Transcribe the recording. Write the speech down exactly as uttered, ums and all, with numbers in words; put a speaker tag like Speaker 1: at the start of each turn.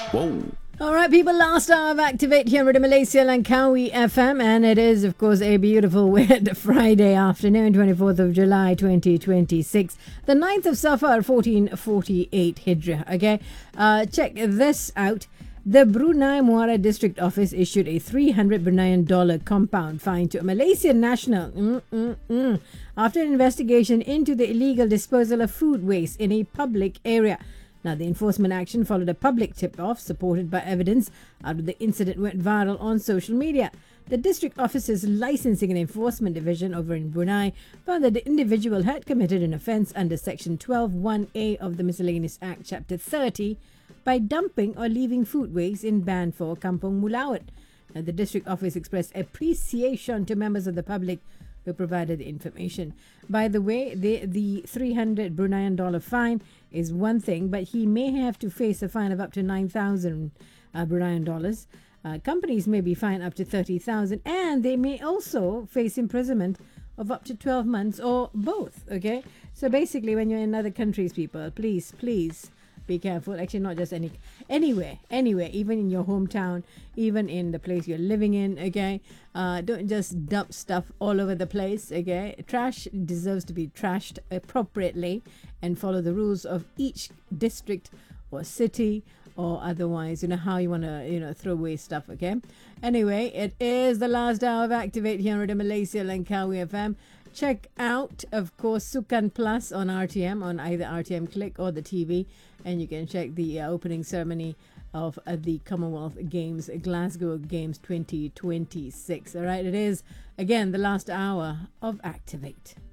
Speaker 1: Whoa.
Speaker 2: All right, people, last hour of Activate here at Malaysia Langkawi F M, and it is, of course, a beautiful wet Friday afternoon, twenty-fourth of July, twenty twenty-six, the ninth of Safar, fourteen forty-eight Hijrah. Okay, uh, check this out. The Brunei Muara District Office issued a three hundred Bruneian dollar compound fine to a Malaysian national mm-mm-mm, after an investigation into the illegal disposal of food waste in a public area. Now, the enforcement action followed a public tip-off supported by evidence after the incident went viral on social media. The district office's licensing and enforcement division over in Brunei found that the individual had committed an offence under Section twelve one A of the Miscellaneous Act, Chapter thirty, by dumping or leaving food waste in Ban for Kampung Mulawat. Now, the district office expressed appreciation to members of the public who provided the information. By the way, the, the three hundred Bruneian dollar fine is one thing, but he may have to face a fine of up to nine thousand uh, Bruneian dollars. Uh, companies may be fined up to thirty thousand, and they may also face imprisonment of up to twelve months or both. Okay, so basically, when you're in other countries, people, please, please be careful. Actually, not just any anywhere, anywhere, even in your hometown, even in the place you're living in. Okay, uh, don't just dump stuff all over the place. Okay, trash deserves to be trashed appropriately and follow the rules of each district or city, or otherwise, you know, how you want to, you know, throw away stuff. Okay, anyway, it is the last hour of Activate here at Malaysia Langkawi F M. Check out, of course, Sukan Plus on R T M, on either R T M Click or the T V. And you can check the uh, opening ceremony of uh, the Commonwealth Games, Glasgow Games twenty twenty-six. All right, it is, again, the last hour of Activate.